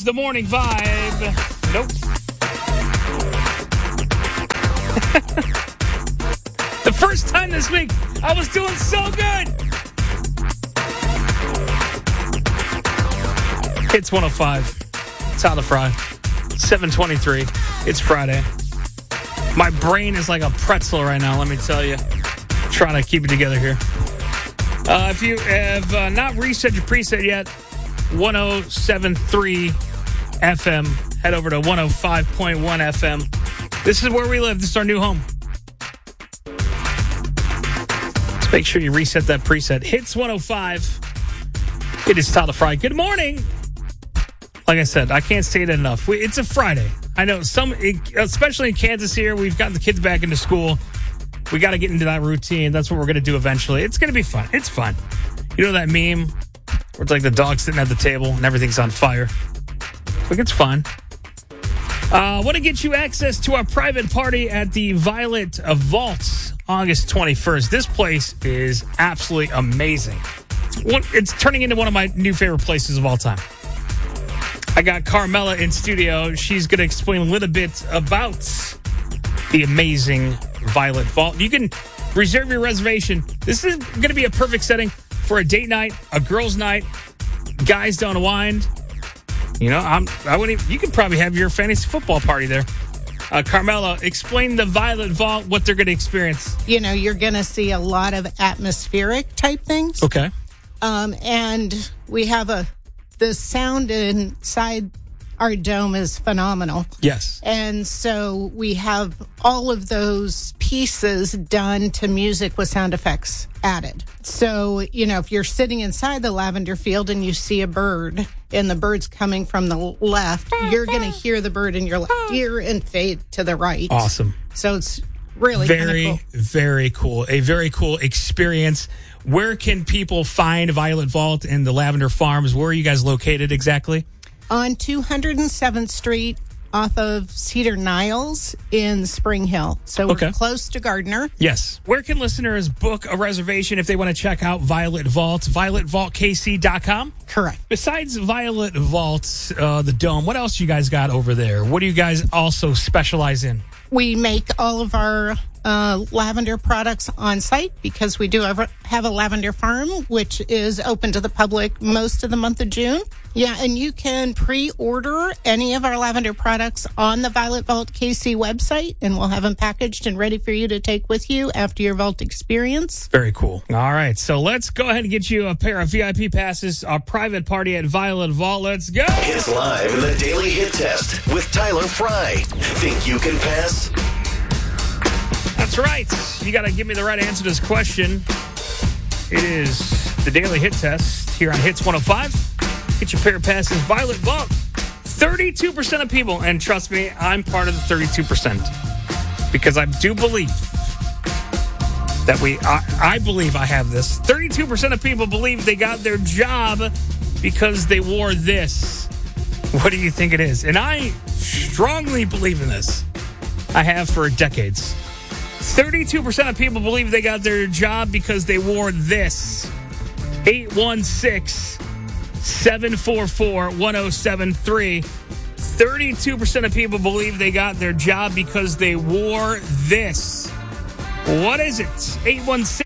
the morning vibe. Nope. The first time this week, I was doing so good. Hits 105. Tyler Fry. 7:23. It's Friday. My brain is like a pretzel right now, let me tell you. Trying to keep it together here. If you have not reset your preset yet, 107.3 FM. Head over to 105.1 FM. This is where we live. This is our new home. Let's make sure you reset that preset. Hits 105. It is Tyler Fry. Good morning. Like I said, I can't say it enough. It's a Friday. I know especially in Kansas here, we've gotten the kids back into school. We got to get into that routine. That's what we're going to do eventually. It's going to be fun. It's fun. You know that meme where it's like the dog sitting at the table and everything's on fire? Like, it's fun. Want to get you access to our private party at the Violet Vault August 21st. This place is absolutely amazing. It's turning into one of my new favorite places of all time. I got Carmela in studio. She's going to explain a little bit about the amazing Violet Vault. You can reserve your reservation. This is going to be a perfect setting for a date night, a girls' night, guys don't wind. You know, you could probably have your fantasy football party there. Carmela, explain the Violet Vault, what they're going to experience. You know, you're going to see a lot of atmospheric type things. Okay. And we have the sound inside our dome is phenomenal. Yes. And so we have all of those pieces done to music with sound effects added. So, you know, if you're sitting inside the lavender field and you see a bird and the bird's coming from the left, you're going to hear the bird in your left ear and fade to the right. Awesome. So it's really very, very cool. A very cool experience. Where can people find Violet Vault and the Lavender Farms? Where are you guys located exactly? On 207th Street off of Cedar Niles in Spring Hill. So we're close to Gardner. Yes. Where can listeners book a reservation if they want to check out Violet Vault? VioletVaultKC.com? Correct. Besides Violet Vault, the Dome, what else you guys got over there? What do you guys also specialize in? We make all of our lavender products on site because we do have a lavender farm, which is open to the public most of the month of June. Yeah, and you can pre-order any of our lavender products on the Violet Vault KC website, and we'll have them packaged and ready for you to take with you after your Vault experience. Very cool. All right, so let's go ahead and get you a pair of VIP passes, our private party at Violet Vault. Let's go. It's live in the Daily Hit Test with Tyler Fry. Think you can pass? That's right. You got to give me the right answer to this question. It is the Daily Hit Test here on Hits 105. Get your pair of passes. Violet Vault. 32% of people, and trust me, I'm part of the 32%. Because I do believe that I believe I have this. 32% of people believe they got their job because they wore this. What do you think it is? And I strongly believe in this. I have for decades. 32% of people believe they got their job because they wore this. 816-744-1073. 32% of people believe they got their job because they wore this. What is it? 816